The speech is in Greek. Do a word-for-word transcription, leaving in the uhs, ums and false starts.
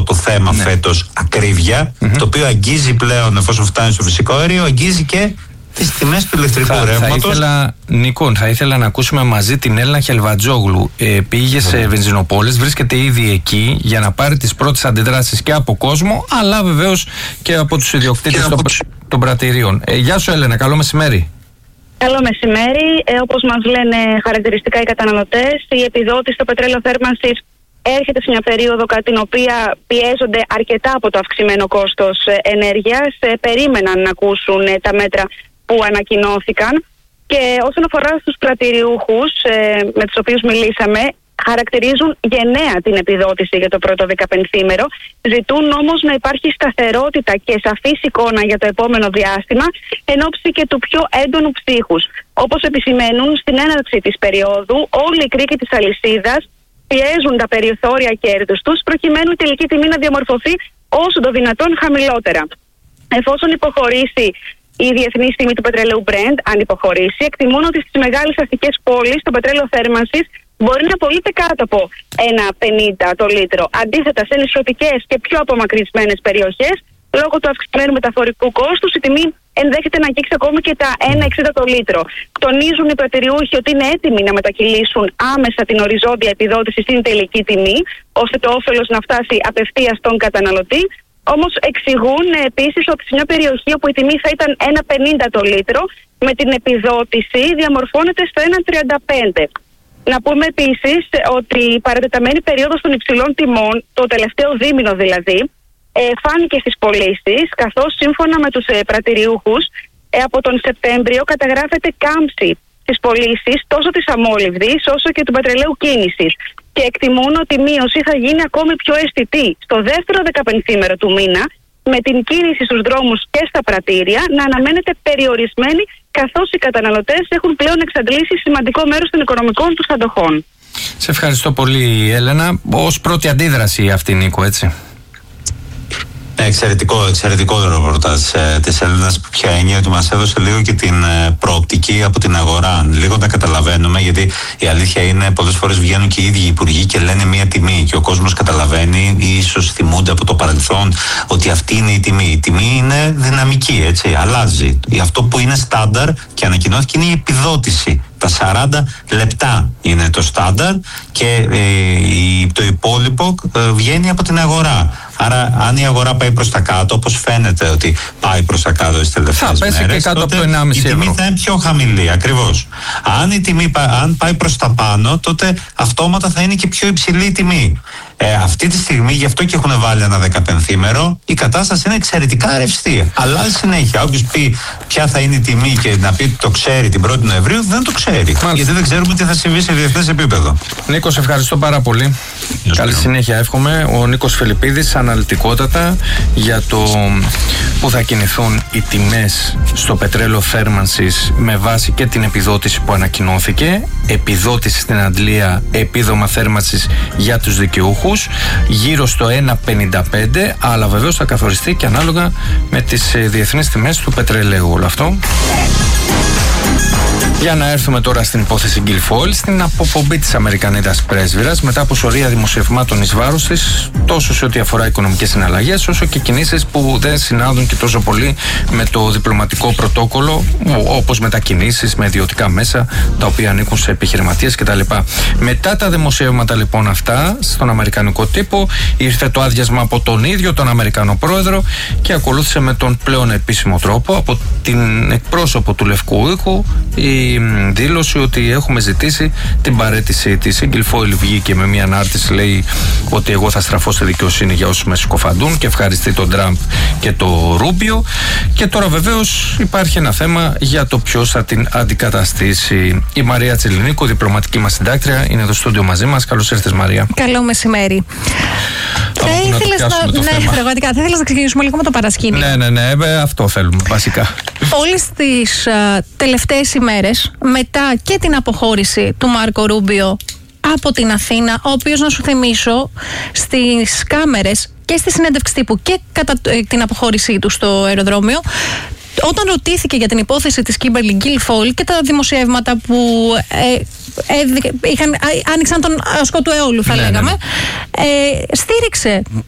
το θέμα ναι. φέτος ακρίβεια, mm-hmm. το οποίο αγγίζει πλέον, εφόσον φτάνει στο φυσικό αέριο, αγγίζει και τις τιμές του ηλεκτρικού ρεύματος. Θα ήθελα, Νίκο, θα ήθελα να ακούσουμε μαζί την Έλληνα Χελβατζόγλου. Ε, πήγε σε βενζινοπόλες, βρίσκεται ήδη εκεί για να πάρει τις πρώτες αντιδράσεις και από κόσμο, αλλά βεβαίως και από τους ιδιοκτήτες των, των πρατηρίων. Ε, γεια σου, Έλενα, καλό μεσημέρι. Καλό μεσημέρι. Ε, όπως μας λένε χαρακτηριστικά οι καταναλωτές, η επιδότηση στο πετρέλαιο θέρμανσης έρχεται σε μια περίοδο κατά την οποία πιέζονται αρκετά από το αυξημένο κόστος ενέργειας. Ε, περίμεναν να ακούσουν ε, τα μέτρα που ανακοινώθηκαν. Και όσον αφορά στους πρατηριούχους ε, με τους οποίους μιλήσαμε, χαρακτηρίζουν γενναία την επιδότηση για το πρώτο δεκαπενθήμερο. Ζητούν όμως να υπάρχει σταθερότητα και σαφής εικόνα για το επόμενο διάστημα εν ώψη και του πιο έντονου ψύχους. Όπως επισημαίνουν, στην έναρξη της περίοδου όλοι οι κρίκοι της αλυσίδας πιέζουν τα περιθώρια κέρδους τους προκειμένου η τελική τιμή να διαμορφωθεί όσο το δυνατόν χαμηλότερα. Εφόσον υποχωρήσει η διεθνής τιμή του πετρελαίου Brent, αν υποχωρήσει, εκτιμούν ότι στις μεγάλες αστικές πόλεις το πετρέλαιο θέρμανσης μπορεί να πωλείται κάτω από ένα πενήντα το λίτρο. Αντίθετα, σε νησιωτικές και πιο απομακρυσμένες περιοχές, λόγω του αυξημένου μεταφορικού κόστους, η τιμή ενδέχεται να αγγίξει ακόμη και τα ένα εξήντα το λίτρο. Τονίζουν οι πρατηριούχοι ότι είναι έτοιμοι να μετακυλήσουν άμεσα την οριζόντια επιδότηση στην τελική τιμή, ώστε το όφελος να φτάσει απευθείας στον καταναλωτή. Όμως εξηγούν ε, επίσης ότι σε μια περιοχή όπου η τιμή θα ήταν ένα πενήντα το λίτρο, με την επιδότηση διαμορφώνεται στο ένα τριάντα πέντε. Να πούμε επίσης ότι η παρατεταμένη περίοδος των υψηλών τιμών, το τελευταίο δίμηνο δηλαδή, ε, φάνηκε στις πωλήσεις, καθώς σύμφωνα με τους ε, πρατηριούχους ε, από τον Σεπτέμβριο καταγράφεται κάμψη στις πωλήσεις τόσο της αμόλυβδης όσο και του πετρελαίου κίνησης. Και εκτιμούν ότι η μείωση θα γίνει ακόμη πιο αισθητή στο δεύτερο δεκαπενθήμερο του μήνα, με την κίνηση στους δρόμους και στα πρατήρια να αναμένεται περιορισμένη, καθώς οι καταναλωτές έχουν πλέον εξαντλήσει σημαντικό μέρος των οικονομικών τους αντοχών. Σε ευχαριστώ πολύ, Έλενα. Ως πρώτη αντίδραση αυτή, Νίκο, έτσι. Εξαιρετικό, εξαιρετικό ρεπορτάζ ε, της Έλληνας, που πια είναι ότι μας έδωσε λίγο και την ε, προοπτική από την αγορά. Λίγο τα καταλαβαίνουμε, γιατί η αλήθεια είναι πολλές φορές βγαίνουν και οι ίδιοι οι υπουργοί και λένε μία τιμή και ο κόσμος καταλαβαίνει ή ίσως θυμούνται από το παρελθόν ότι αυτή είναι η τιμή. Η τιμή είναι δυναμική, έτσι, αλλάζει. Αυτό που είναι στάνταρ και ανακοινώθηκε είναι η επιδότηση. Τα σαράντα λεπτά είναι το στάνταρ και ε, το υπόλοιπο ε, βγαίνει από την αγορά. Άρα αν η αγορά πάει προς τα κάτω, όπως φαίνεται ότι πάει προς τα κάτω τις τελευταίες μέρες, θα πέσει και κάτω από το ενάμιση ευρώ. Η τιμή θα είναι πιο χαμηλή, ακριβώς. Αν η τιμή αν πάει προς τα πάνω, τότε αυτόματα θα είναι και πιο υψηλή η τιμή. Ε, αυτή τη στιγμή, γι' αυτό και έχουν βάλει ένα δεκαπενθήμερο, η κατάσταση είναι εξαιρετικά ρευστή. Αλλάζει συνέχεια. Όποιος πει ποια θα είναι η τιμή και να πει ότι το ξέρει την πρώτη Νοεμβρίου, δεν το ξέρει. Μάλιστα. Γιατί δεν ξέρουμε τι θα συμβεί σε διεθνές επίπεδο. Νίκο, σε ευχαριστώ πάρα πολύ. Καλή λέω. συνέχεια, εύχομαι. Ο Νίκος Φιλιππίδης, αναλυτικότατα για το που θα κινηθούν οι τιμές στο πετρέλαιο θέρμανσης με βάση και την επιδότηση που ανακοινώθηκε. Επιδότηση στην Αντλία, επίδομα θέρμανσης για τους δικαιούχους, γύρω στο ένα πενήντα πέντε, αλλά βεβαίως θα καθοριστεί και ανάλογα με τις διεθνείς τιμές του πετρελαίου όλο αυτό. Για να έρθουμε τώρα στην υπόθεση Guilfoyle, στην αποπομπή της Αμερικανίδας πρέσβυρας μετά από σωρία δημοσιευμάτων εις βάρος της, τόσο σε ό,τι αφορά οικονομικές συναλλαγές, όσο και κινήσεις που δεν συνάδουν και τόσο πολύ με το διπλωματικό πρωτόκολλο, όπως μετακινήσεις με ιδιωτικά μέσα, τα οποία ανήκουν σε επιχειρηματίες κτλ. Μετά τα δημοσιεύματα λοιπόν αυτά, στον αμερικανικό τύπο, ήρθε το άδειασμα από τον ίδιο τον Αμερικανό πρόεδρο και ακολούθησε με τον πλέον επίσημο τρόπο από την εκπρόσωπο του Λευκού Οίκου η δήλωση ότι έχουμε ζητήσει την παραίτηση της. Η Guilfoyle βγήκε με μια ανάρτηση, λέει ότι εγώ θα στραφώ στη δικαιοσύνη για όσους με συκοφαντούν και ευχαριστεί τον Τραμπ και το Ρούμπιο. Και τώρα βεβαίως υπάρχει ένα θέμα για το ποιος θα την αντικαταστήσει. Η Μαρία Τσιλινίκου, διπλωματική μας συντάκτρια, είναι εδώ στο στούντιο μαζί μας. Καλώς ήρθες, Μαρία. Καλό μεσημέρι. Θα ήθελες να... Ναι, πραγματικά. Θα ήθελες να ξεκινήσουμε λίγο με το παρασκήνιο. Ναι, ναι, ναι, ε, αυτό θέλουμε βασικά. Όλες τις uh, τελευταίες ημέρες, μετά και την αποχώρηση του Μάρκο Ρούμπιο από την Αθήνα, ο οποίος, να σου θυμίσω, στις κάμερες και στη συνέντευξη τύπου και κατά την αποχώρησή του στο αεροδρόμιο, όταν ρωτήθηκε για την υπόθεση της Kimberly Guilfoyle και τα δημοσιεύματα που ε, ε, είχαν, άνοιξαν τον ασκό του αιώλου, θα ναι, λέγαμε, ναι, ναι. Ε, στήριξε